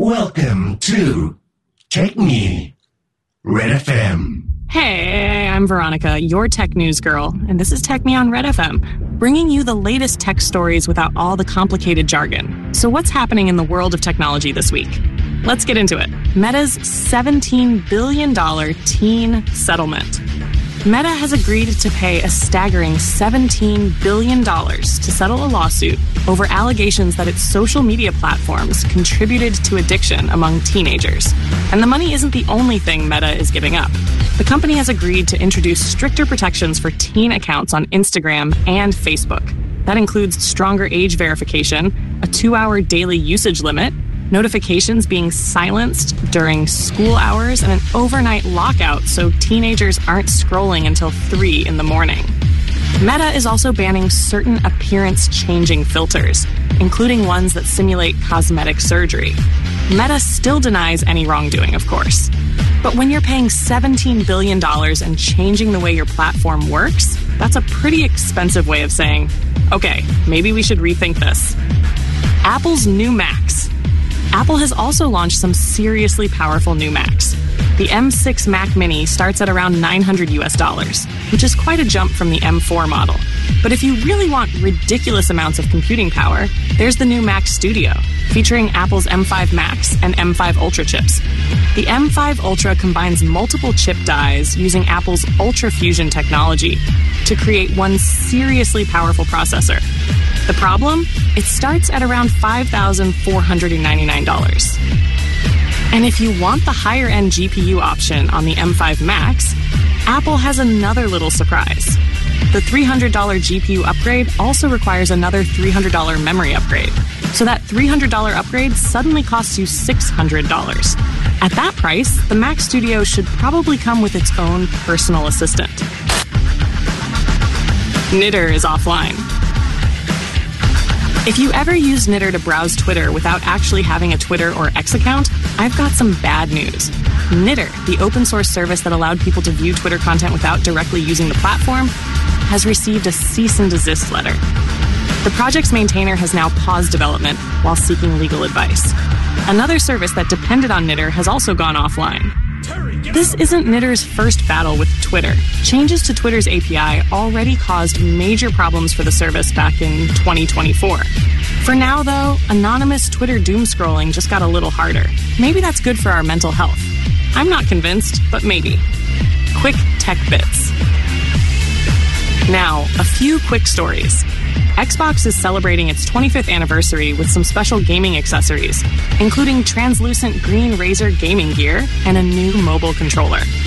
Welcome to Tech Me, Red FM. Hey, I'm Veronica, your tech news girl, and this is Tech Me on Red FM, bringing you the latest tech stories without all the complicated jargon. So what's happening in the world of technology this week? Let's get into it. Meta's $17 billion teen settlement. Meta has agreed to pay a staggering $17 billion to settle a lawsuit over allegations that its social media platforms contributed to addiction among teenagers. And the money isn't the only thing Meta is giving up. The company has agreed to introduce stricter protections for teen accounts on Instagram and Facebook. That includes stronger age verification, a 2-hour daily usage limit, notifications being silenced during school hours, and an overnight lockout so teenagers aren't scrolling until 3 in the morning. Meta is also banning certain appearance-changing filters, including ones that simulate cosmetic surgery. Meta still denies any wrongdoing, of course. But when you're paying $17 billion and changing the way your platform works, that's a pretty expensive way of saying, okay, maybe we should rethink this. Apple's new Macs. Apple has also launched some seriously powerful new Macs. The M6 Mac Mini starts at around $900, which is quite a jump from the M4 model. But if you really want ridiculous amounts of computing power, there's the new Mac Studio, featuring Apple's M5 Max and M5 Ultra chips. The M5 Ultra combines multiple chip dies using Apple's Ultra Fusion technology to create one seriously powerful processor. The problem? It starts at around $5,499. And if you want the higher-end GPU option on the M5 Max, Apple has another little surprise. The $300 GPU upgrade also requires another $300 memory upgrade. So that $300 upgrade suddenly costs you $600. At that price, the Mac Studio should probably come with its own personal assistant. Knitter is offline. If you ever use Knitter to browse Twitter without actually having a Twitter or X account, I've got some bad news. Knitter, the open source service that allowed people to view Twitter content without directly using the platform, has received a cease and desist letter. The project's maintainer has now paused development while seeking legal advice. Another service that depended on Knitter has also gone offline. This isn't Knitter's first battle with Twitter. Changes to Twitter's API already caused major problems for the service back in 2024. For now, though, anonymous Twitter doom scrolling just got a little harder. Maybe that's good for our mental health. I'm not convinced, but maybe. Quick tech bits. Now, a few quick stories. Xbox is celebrating its 25th anniversary with some special gaming accessories, including translucent green Razer gaming gear and a new mobile controller.